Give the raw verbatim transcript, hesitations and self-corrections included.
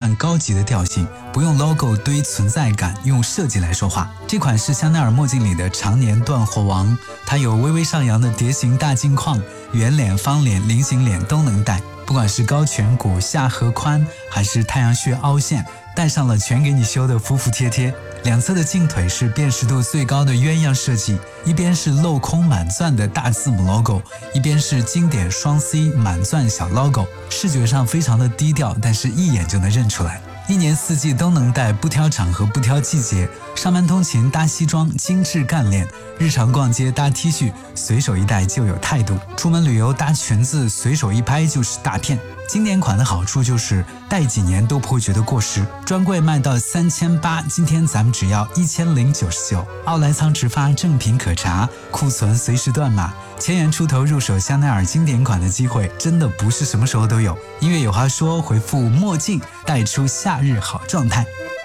淡高级的调性，不用 logo 堆存在感，用设计来说话。这款是香奈儿墨镜里的常年断货王，它有微微上扬的蝶形大镜框，圆脸、方脸、菱形脸都能戴。不管是高颧骨、下颌宽，还是太阳穴凹陷，戴上了全给你修的服服帖帖。两侧的镜腿是辨识度最高的鸳鸯设计，一边是镂空满钻的大字母 logo， 一边是经典双 C 满钻小 logo， 视觉上非常的低调，但是一眼就能认出来。一年四季都能戴，不挑场合不挑季节，上班通勤搭西装精致干练，日常逛街搭 T 恤随手一戴就有态度，出门旅游搭裙子随手一拍就是大片。经典款的好处就是戴几年都不会觉得过时，专柜卖到三千八，今天咱们只要一千零九十九。奥莱仓直发，正品可查，库存随时断码，千元出头入手香奈儿经典款的机会真的不是什么时候都有。音乐有话说，回复墨镜，带出夏日好状态。